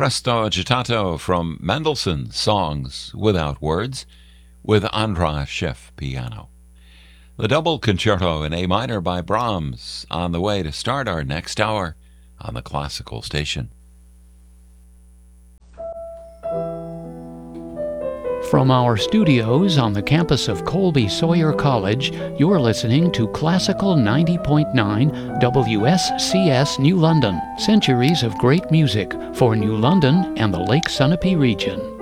Presto Agitato from Mendelssohn, Songs Without Words, with Andras Schiff piano. The double concerto in A minor by Brahms on the way to start our next hour on the Classical Station. From our studios on the campus of Colby Sawyer College, you're listening to Classical 90.9 WSCS New London. Centuries of great music for New London and the Lake Sunapee region.